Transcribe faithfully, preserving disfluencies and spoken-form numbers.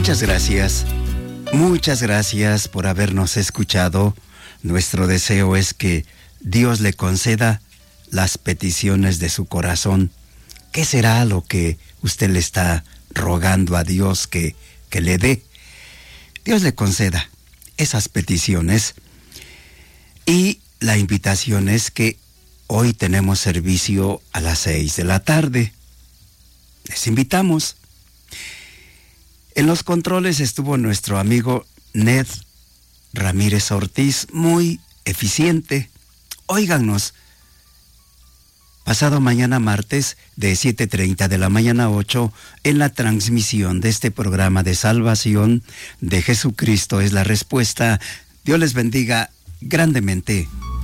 Muchas gracias. Muchas gracias por habernos escuchado. Nuestro deseo es que Dios le conceda las peticiones de su corazón. ¿Qué será lo que usted le está rogando a Dios que, que le dé? Dios le conceda esas peticiones. Y la invitación es que hoy tenemos servicio a las seis de la tarde. Les invitamos. En los controles estuvo nuestro amigo Ned Ramírez Ortiz, muy eficiente. Óiganos, pasado mañana martes de siete treinta de la mañana a ocho, en la transmisión de este programa de salvación de Jesucristo es la respuesta. Dios les bendiga grandemente.